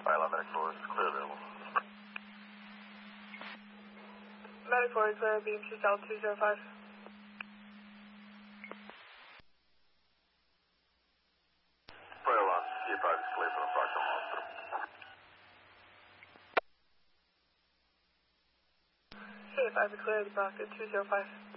Pilot Medic 4 is clear available. Medic 4 is clear, beam to South 205. Trail on C5 is clear for approximate hospital. C5 is clear, the Brock 205.